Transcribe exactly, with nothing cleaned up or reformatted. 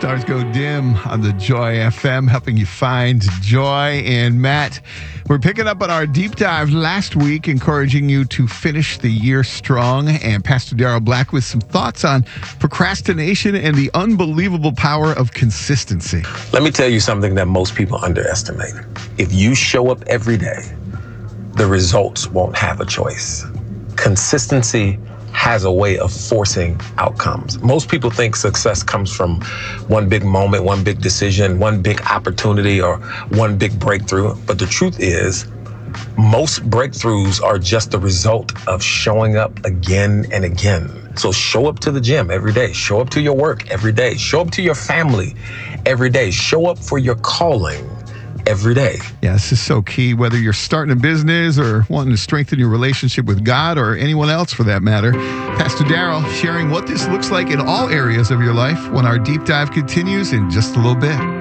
Stars go dim on the Joy F M, helping you find joy. And Matt, we're picking up on our deep dive last week, encouraging you to finish the year strong. And Pastor Daryl Black with some thoughts on procrastination and the unbelievable power of consistency. Let me tell you something that most people underestimate. If you show up every day, the results won't have a choice. Consistency has a way of forcing outcomes. Most people think success comes from one big moment, one big decision, one big opportunity, or one big breakthrough. But the truth is, most breakthroughs are just the result of showing up again and again. So show up to the gym every day. Show up to your work every day. Show up to your family every day. Show up for your calling every day. Yeah, this is so key, whether you're starting a business or wanting to strengthen your relationship with God or anyone else for that matter. Pastor Daryl sharing what this looks like in all areas of your life when our deep dive continues in just a little bit.